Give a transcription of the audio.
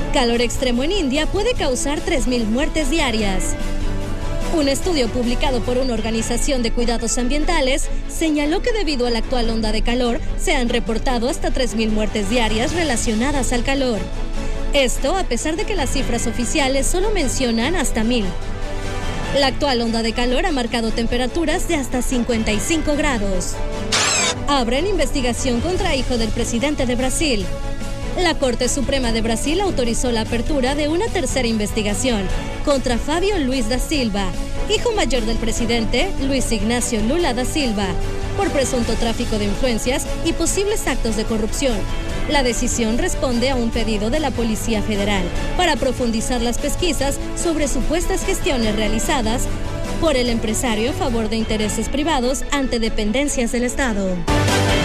Calor extremo en India puede causar 3.000 muertes diarias. Un estudio publicado por una organización de cuidados ambientales señaló que debido a la actual onda de calor se han reportado hasta 3.000 muertes diarias relacionadas al calor. Esto a pesar de que las cifras oficiales solo mencionan hasta 1.000. La actual onda de calor ha marcado temperaturas de hasta 55 grados. Abren investigación contra hijo del presidente de Brasil. La Corte Suprema de Brasil autorizó la apertura de una tercera investigación contra Fábio Luiz da Silva, hijo mayor del presidente Luiz Ignacio Lula da Silva, por presunto tráfico de influencias y posibles actos de corrupción. La decisión responde a un pedido de la Policía Federal para profundizar las pesquisas sobre supuestas gestiones realizadas por el empresario a favor de intereses privados ante dependencias del Estado.